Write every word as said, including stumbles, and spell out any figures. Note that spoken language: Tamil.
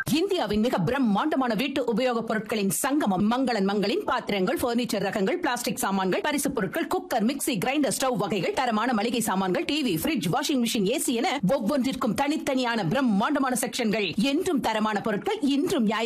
இந்தியாவின் மிக பிரம்மாண்டமான வீட்டு உபயோகப் பொருட்களின் சங்கமம் மங்களன் மங்களின் பாத்திரங்கள், பர்னிச்சர் ரகங்கள், பிளாஸ்டிக் சாமான்கள், பரிசுப் பொருட்கள், குக்கர், மிக்ஸி, கிரைண்டர், ஸ்டவ் வகைகள், தரமான மளிகை சாமான்கள், TV, fridge, washing machine, AC என ஒவ்வொன்றிற்கும் தனித்தனியான பிரம்மாண்டமான செக்ஷன்கள். என்றும் தரமான பொருட்கள், இன்றும்